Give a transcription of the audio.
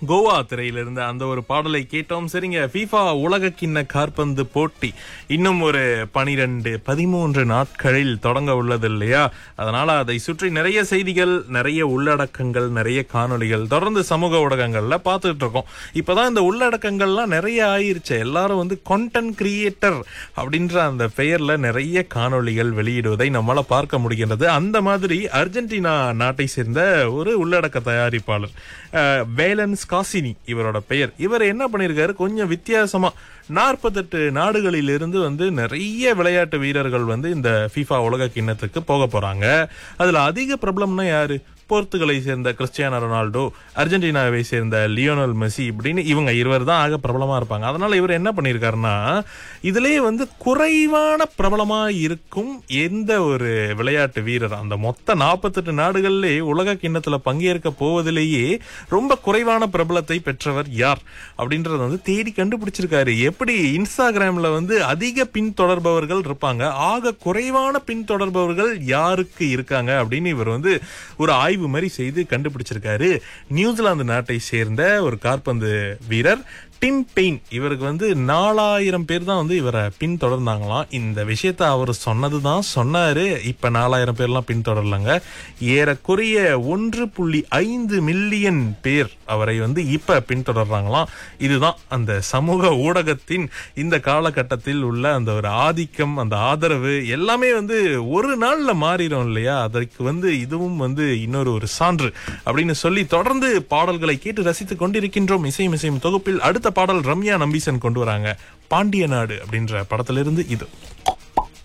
கோவா திரையிலிருந்து அந்த ஒரு பாடலை கேட்டோம். சரிங்க, FIFA உலக கிண்ண காற்பந்து போட்டி இன்னும் ஒரு 13 நாட்களில் தொடங்க உள்ளது இல்லையா? அதனால அதை சுற்றி நிறைய செய்திகள், நிறைய உள்ளடக்கங்கள், நிறைய காணொளிகள் தொடர்ந்து சமூக ஊடகங்கள்ல பார்த்துட்டு இருக்கோம். இப்பதான் இந்த உள்ளடக்கங்கள்லாம் நிறைய ஆயிருச்சு. எல்லாரும் வந்து கான்டென்ட் கிரியேட்டர் அப்படின்ற அந்த பெயர்ல நிறைய காணொளிகள் வெளியிடுவதை நம்மளால பார்க்க முடிகின்றது. அந்த மாதிரி அர்ஜென்டினா நாட்டை சேர்ந்த ஒரு உள்ளடக்க தயாரிப்பாளர் வேலன்ஸ் காசினி இவரோட பெயர். இவர் என்ன பண்ணிருக்காரு, கொஞ்சம் வித்தியாசமா 48 நாடுகளில் இருந்து வந்து நிறைய விளையாட்டு வீரர்கள் வந்து இந்த FIFA உலக கிண்ணத்துக்கு போக போறாங்க. அதுல அதிக பிரபலம்னா யாரு? போர்த்துகலை சேர்ந்த கிறிஸ்டியானோ ரொனால்டோ, அர்ஜென்டினாவை சேர்ந்த லியோனல் மெஸ்ஸி, இப்படின்னு இவங்க இருவர் தான் ஆக பிரபலமா இருப்பாங்க. அதனால இவர் என்ன பண்ணிருக்காருன்னா, இதுலயே வந்து குறைவான பிரபலமா இருக்கும் எந்த ஒரு விளையாட்டு வீரர், அந்த மொத்த 48 நாடுகளிலே உலக கிண்ணத்துல பங்கேற்க போவதிலேயே ரொம்ப குறைவான பிரபலத்தை பெற்றவர் யார் அப்படின்றத வந்து தேடி கண்டுபிடிச்சிருக்காரு. எப்படி இன்ஸ்டாகிராம்ல வந்து அதிக பின்தொடர்பவர்கள் இருப்பாங்க, ஆக குறைவான பின்தொடர்பவர்கள் யாருக்கு இருக்காங்க அப்படின்னு இவர் வந்து ஒரு ஆய்வு மாதிரி செய்து கண்டுபிடிச்சிருக்காரு. நியூசிலாந்து நாட்டை சேர்ந்த ஒரு காற்பந்து வீரர் டிம் பெயின், இவருக்கு வந்து 4000 பேர் தான் வந்து இவரை பின்தொடர்ந்தாங்களாம். இந்த விஷயத்த அவர் சொன்னதுதான் சொன்னாரு. இப்ப 4000 பேர்லாம் பின்தொடரலங்க, ஏறக்குறைய 1.5 மில்லியன் பேர் அவரை வந்து இப்ப பின்தொடர்றாங்களாம். இதுதான் அந்த சமூக ஊடகத்தின் இந்த காலகட்டத்தில் உள்ள அந்த ஒரு ஆதிக்கம், அந்த ஆதரவு எல்லாமே வந்து ஒரு நாள்ல மாறிடும் இல்லையா? அதற்கு வந்து இதுவும் வந்து இன்னொரு ஒரு சான்று அப்படின்னு சொல்லி தொடர்ந்து பாடல்களை கேட்டு ரசித்துக் கொண்டிருக்கின்றோம். இசையும் தொகுப்பில் அடுத்த பாடல் ரம்யா நம்பீசன் கொண்டு வராங்க. பாண்டிய நாடு அப்படின்ற படத்திலிருந்து இது.